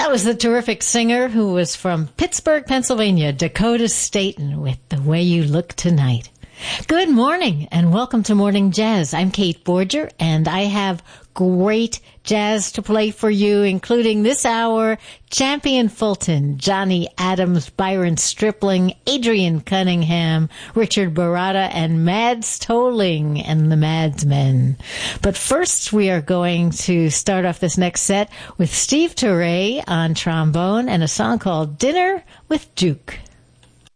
That was the terrific singer who was from Pittsburgh, Pennsylvania, Dakota Staten, with The Way You Look Tonight. Good morning and welcome to Morning Jazz. I'm Kate Borger and I have great jazz to play for you, including this hour, Champion Fulton, Johnny Adams, Byron Stripling, Adrian Cunningham, Richard Baratta, and Mads Tolling and the Madsmen. But first, we are going to start off this next set with Steve Turre on trombone and a song called Dinner with Duke.